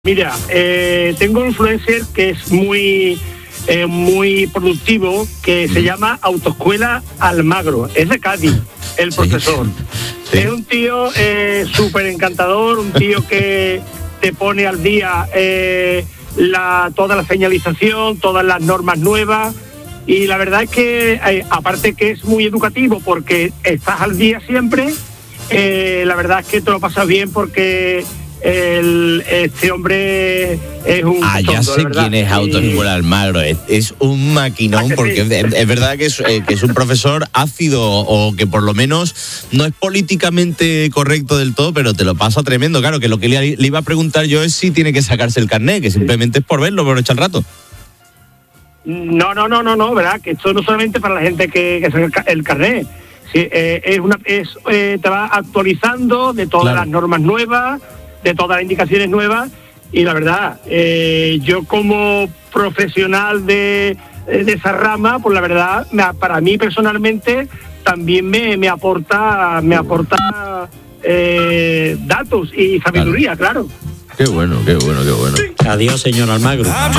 Mira, tengo un influencer que es muy productivo, que se llama Autoescuela Almagro. Es de Cádiz, el profesor. Sí. Es un tío súper encantador, un tío que te pone al día toda la señalización, todas las normas nuevas. Y la verdad es que, aparte que es muy educativo porque estás al día siempre, la verdad es que te lo pasas bien porque este hombre es un... Ya sé quién es Autoescuela Almagro. Es un maquinón porque es verdad que es un profesor ácido o que por lo menos no es políticamente correcto del todo, pero te lo pasa tremendo. Claro, que lo que le iba a preguntar yo es si tiene que sacarse el carnet, que simplemente es por verlo, por echar el rato. No, ¿verdad? Que esto no solamente para la gente que saca el carnet. Sí, te va actualizando de todas las normas nuevas, de todas las indicaciones nuevas, y la verdad, yo como profesional de esa rama, pues la verdad, para mí personalmente también me aporta datos y sabiduría, claro. Qué bueno. Adiós, señor Almagro.